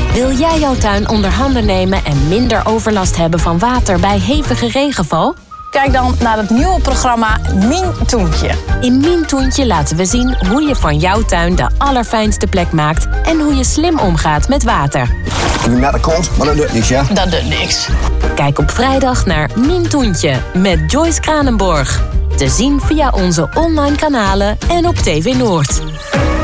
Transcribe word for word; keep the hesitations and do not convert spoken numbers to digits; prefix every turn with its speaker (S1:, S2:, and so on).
S1: Wil jij jouw tuin onder handen nemen en minder overlast hebben van water bij hevige regenval?
S2: Kijk dan naar het nieuwe programma Mien Toentje.
S1: In Mien Toentje laten we zien hoe je van jouw tuin de allerfijnste plek maakt en hoe je slim omgaat met water.
S3: Je naar de kont, maar dat doet niks, ja?
S2: Dat doet niks.
S1: Kijk op vrijdag naar Mien Toentje met Joyce Kranenborg. Te zien via onze online kanalen en op T V Noord.